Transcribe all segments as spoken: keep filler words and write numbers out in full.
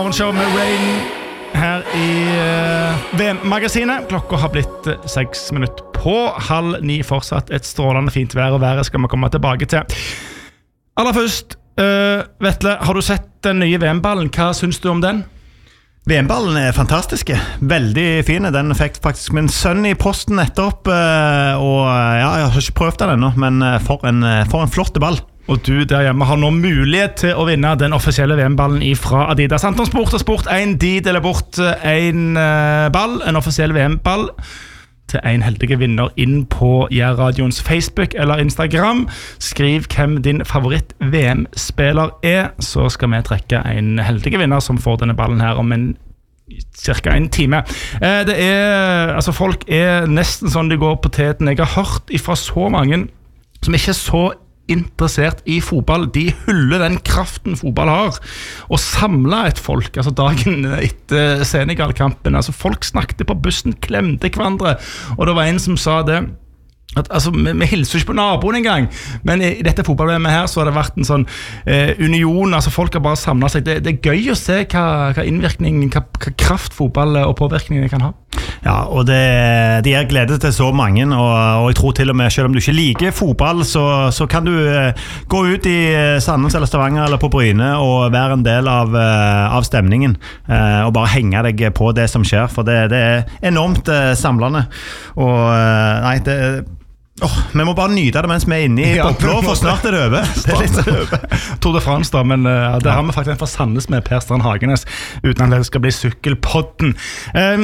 Morgenshow med Rain her i uh, V M-magasinet. Klokka har blitt uh, seks minutter på halv ni. Fortsatt et strålende fint vær, og været skal vi komme tilbake til. Aller først, uh, Vetle, har du sett den nye V M-ballen? Hva synes du om den? V M-ballen er fantastiske, veldig fine. Den fikk faktisk min sønn i posten nettopp, uh, og ja, jeg har ikke prøvd den ennå, men uh, for en, uh, for en flott ball. Og du der hjemme har nå mulighet til å vinne den offisielle V M-ballen fra Adidas. Anton Sport og Sport en, de deler bort en ball, en offisiell V M-ball, til en heldige vinner inn på Jærradions Facebook eller Instagram. Skriv hvem din favoritt V M-spiller er, så skal vi trekke en heldige vinner som får denne ballen her om en cirka en time. Det er, altså folk er nesten sånn de går på teten. Jeg har hørt ifra så mange som ikke er så interessert i fotball. De hyller den kraften fotball har, og samler et folk, altså dagen etter Senegal-kampen. Altså folk snakket på bussen, klemte hverandre, og det var en som sa det, at, altså, vi, vi hilser ikke på naboen en gang, men i, i dette fotballprogrammet her så har det vært en sånn eh, union, altså folk har bare samlet seg. Det, det er gøy å se hva, hva innvirkning, hva, hva kraft fotball og påvirkning det kan ha. Ja, og det, det er glede til så mange, og, og jeg tror til og med, selv om du ikke liker fotball, så, så kan du eh, gå ut i Sandnes eller Stavanger eller på Bryne og være en del av, eh, av stemningen, eh, og bare henge deg på det som skjer, for det, det er enormt eh, samlende. Og eh, nei, det Oh, vi må bare nyte det mens vi er inne i bobla, for snart er det over. Det er litt over. Tour de France da, men uh, det har vi faktisk en fra Sandnes med Per Strand Hagenes, uten at det skal bli sykkelpodden. Um,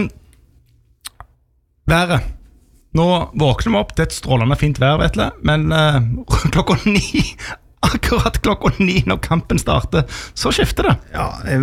været. Nå våkner vi opp, det er et strålende fint vær, Vetle, men uh, klokka ni, akkurat klokka ni når kampen starter, så skifter det. Ja, jeg,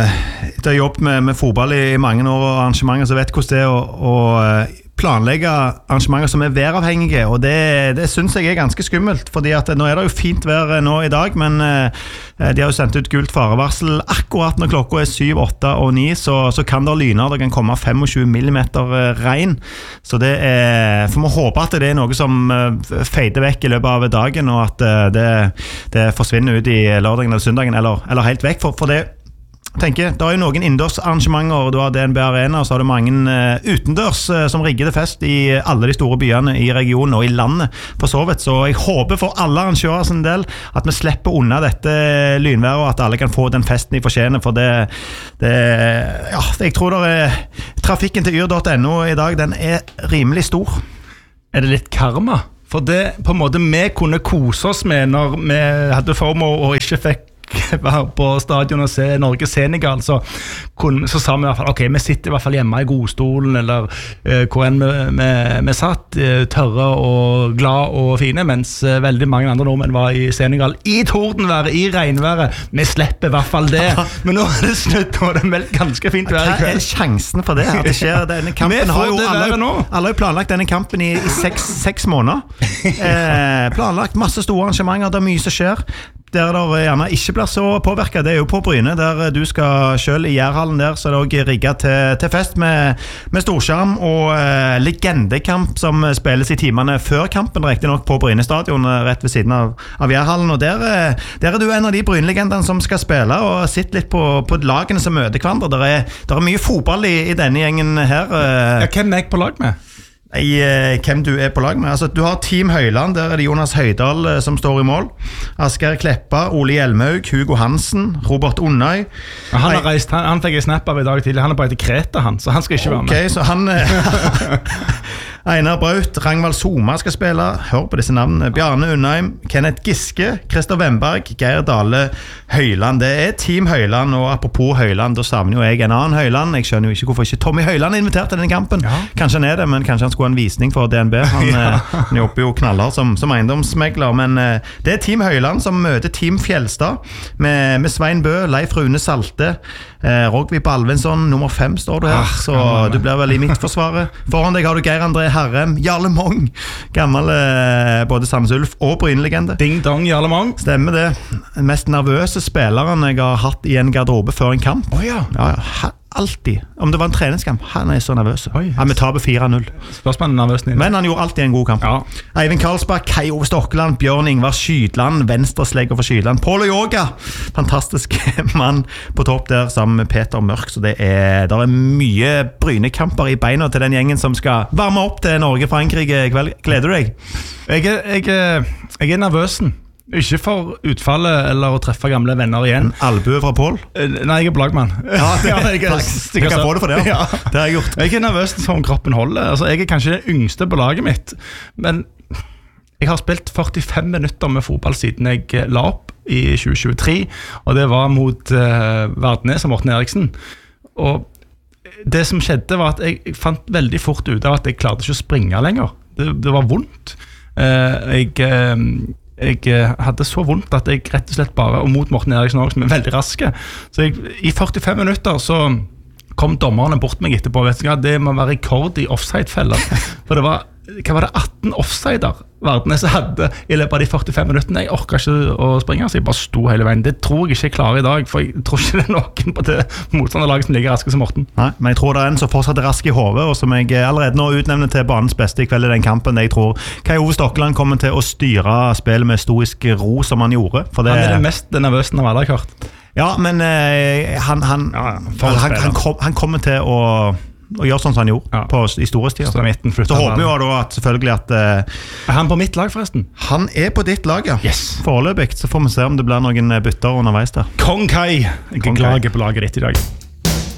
jeg har jobbet med, med fotball i mange år og arrangementer, så vet hvordan det er å, å planlegge arrangementer som er væravhengige, og det, det synes jeg er ganske skummelt, fordi at nå er det jo fint vær nå i dag, men eh, de har jo sendt ut gult farevarsel akkurat når klokka er syv, åtte og ni, så, så kan det lyne, det kan komme tjuefem millimeter regn, så det er, for vi håper at det er noe som feider vekk i løpet av dagen, og at det, det forsvinner ut i lørdagen eller søndagen, eller, eller helt vekk, for, for det tenker, det er jo noen innendørsarrangementer, du har D N B Arena, og så har du mange uh, utendørs uh, som rigger det fest i alle de store byene i regionen og i landet for så vidt, så jeg håper for alle arrangører sin del at vi slipper unna dette lynværet, og at alle kan få den festen de fortjener, for det, det ja, jeg tror det er trafikken til yr punktum no i dag, den er rimelig stor. Er det litt karma? For det på en måte vi kunne kose oss med når vi hadde form og ikke fikk være på stadion og se Norge-Senegal, så, så sa vi i hvert fall, ok, vi sitter i hvert fall hjemme i godstolen, eller uh, hvor enn vi, vi, vi satt, uh, tørre og glad og fine, mens uh, veldig mange andre nordmenn var i Senegal, i tordenværet, i regnværet. Vi slipper i hvert fall det, men nå er det slutt, og det er meldt ganske fint vær i kveld. Hva er sjansen for det? At det skjer? Denne kampen har jo alle, alle har planlagt denne kampen i, i seks, seks måneder. Eh, planlagt masse store arrangementer, det er mye som skjer. Der det gjerne ikke blir så påvirket, det er jo på Bryne, der du skal selv i Jærhallen der, så er det også rigget til, til fest med, med storskjerm og eh, legendekamp som spilles i timene før kampen, riktig nok på Bryne stadion, rett ved siden av, av Jærhallen, og der, der er du en av de Bryne-legendene som skal spille, og sitter litt på, på lagene som møter hverandre. Der er, der er mye fotball i, i denne gjengen her. Ja, hvem er jeg på lag med? I, eh, hvem du er på lag med. Altså, du har Team Høyland, der er det Jonas Høydal eh, som står i mål. Asger Kleppa, Ole Hjelmhaug, Hugo Hansen, Robert Unnøy. Han har reist, han, han fikk jeg snap av i dag tidlig. Han er bare til Kreta, han, så han skal ikke være med. Ok, så han Einar Braut, Rangvald Soma skal spille. Hør på disse navnene. Bjarne Unnheim, Kenneth Giske, Christer Wemberg, Geir Dale Høyland. Det er Team Høyland, og apropos Høyland, da savner jo jeg en annen Høyland. Jeg skjønner jo ikke hvorfor ikke Tommy Høyland er invitert til denne kampen. Ja. Kanskje han er det, men kanskje han skulle ha en visning for D N B. Han, ja. han jobber jo knaller som, som eiendomsmegler, men uh, det er Team Høyland som møter Team Fjellstad med, med Svein Bø, Leif Rune Salte, uh, Rogvi Balvinsson, nummer fem står du her, ah, så gammel. Du blir vel i midtforsvaret. Foran deg har du Geir André Herrem, Jarle Mong, gammel uh, både Sandnes Ulf og Bryne-legende. Ding dong, Jarle Mong. Stemmer det. Den mest nervøse spilleren jeg har hatt i en garderobe før en kamp. Oh, ja. Ja, ja. alltid, om det var en treningskamp, han er så nervøs. Oi, yes. Han vil tape fire null. Spørsmålet er nervøs. Men han gjorde alltid en god kamp. Ja. Eivind Karlsbakk, Kai Ove Stokkeland, Bjørn Ingvar Skydland, venstreslegger for Skydland, Pål og Yoga, fantastisk mann på topp der sammen med Peter Mørk, så det er, der er mye brynekamper i beina til den gjengen som skal varme opp til Norge-Frankrike i kveld. Gleder du deg? Jeg er, jeg, er, jeg er nervøsen. Ikke for utfallet eller å treffe gamle venner igjen. En albue fra Pål? Nei, jeg er blagmann. Ja, det, ja, jeg, jeg, jeg kan få det for det. Ja. Det har jeg gjort. Jeg er nervøs som kroppen holder. Altså, jeg er kanskje den yngste på laget mitt, men jeg har spilt førtifem minutter med fotball siden jeg la opp i tjue tjuetre, og det var mot uh, Vardnes og Morten Eriksen. Og det som skjedde var at jeg fant veldig fort ut av at jeg klarte ikke å springe lenger. Det, det var vondt. Uh, jeg... Uh, Jeg hadde så vondt at jeg rett og slett bare, og mot Morten Eriksen også, som er veldig raske, så jeg, i førtifem minutter så kom dommerne bort meg etterpå, vet du hva, det må være rekord i offside-feller, for det var, hva var det, atten offsider Vardnes hadde i løpet av de førtifem minuttene. Jeg orket ikke å springe, så jeg bare sto hele veien. Det tror jeg ikke jeg klarer i dag, for jeg tror ikke det er noen på det motstanderlaget som ligger raske som Morten. Nei, men jeg tror det er en som fortsatt er rask i hodet, og som jeg allerede nå utnevner til banens beste i kveld i den kampen. Jeg tror Kai Ove Stokkeland kommer til å styre spillet med stoisk ro som han gjorde. For det, han er det mest nervøse av alle jeg har hørt. Ja, men eh, han, han, ja, han, han, han, kom, han kommer til å og gjør sånn som han gjorde ja. på, i store stier. Så, så håper vi jo da at selvfølgelig at uh, er han på mitt lag forresten? Han er på ditt lag, ja. Yes. Foreløpig så får vi se om det blir noen bytter underveis der. Kong Kai. Jeg er glad på laget ditt i dag.